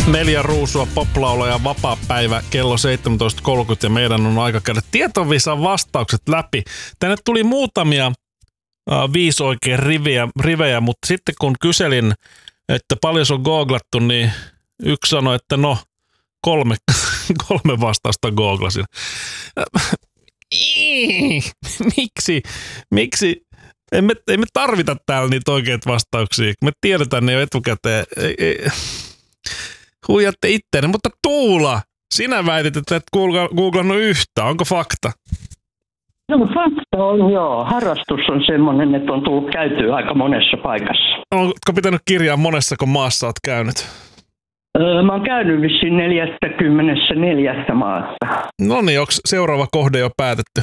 4 ruusua poplaulaja vapaapäivä kello 17.30 ja meidän on aika käydä tietovisan vastaukset läpi. Tänne tuli muutamia 5 oikein rivejä, mutta sitten kun kyselin, että paljon se on googlattu, niin yksi sanoi, että no 3 vastausta googlasin. Miksi? Ei me tarvita täällä niitä oikeita vastauksia. Me tiedetään ne jo etukäteen. Huijatte itteenne. Mutta Tuula, sinä väitit, että et googlannut yhtään. Onko fakta? No fakta on joo. Harrastus on semmoinen, että on tullut käytyä aika monessa paikassa. Oletko pitänyt kirjaa monessako maassa olet käynyt? Mä oon käynyt vissiin 44 maassa. No niin, onko seuraava kohde jo päätetty?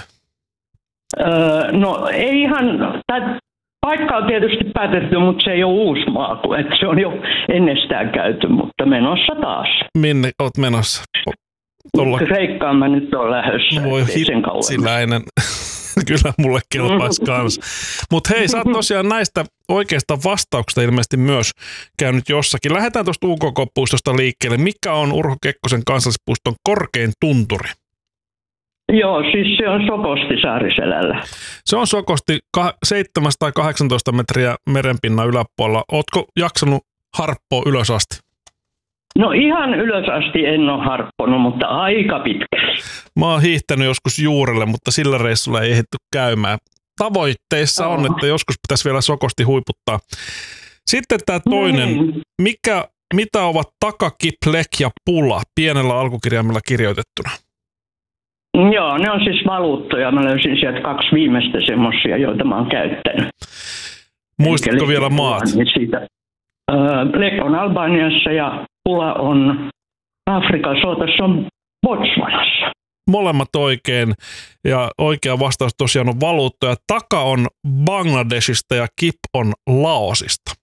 No ei ihan, paikka on tietysti päätetty, mutta se ei ole uusi maa, että se on jo ennestään käyty, mutta menossa taas. Minne oot menossa? Kreikkaan mä nyt oon lähdössä. Voi hitsiläinen. Kyllä mulle kelpaisi kanssa. Mutta hei, sä oot tosiaan näistä oikeista vastauksista ilmeisesti myös käynyt jossakin. Lähdetään tuosta UKK-puistosta liikkeelle. Mikä on Urho Kekkosen kansallispuiston korkein tunturi? Joo, siis se on Sokosti Saariselällä. Se on Sokosti 718 metriä merenpinnan yläpuolella. Ootko jaksanut harppoa ylös asti? No ihan ylös asti en ole harpponut, mutta aika pitkästi. Mä oon hiihtänyt joskus juurelle, mutta sillä reissulla ei ehditty käymään. Tavoitteissa on, että joskus pitäisi vielä Sokosti huiputtaa. Sitten tämä toinen. Mitä ovat taka, kip, lek ja pula pienellä alkukirjaimella kirjoitettuna? Joo, ne on siis valuuttoja. Mä löysin sieltä 2 viimeistä semmosia, joita mä oon käyttänyt. Muistatko vielä maat? Lek on Albaniassa ja pula on Afrikassa, se on Botswanassa. Molemmat oikein ja oikea vastaus tosiaan on valuuttoja. Taka on Bangladeshista ja kip on Laosista.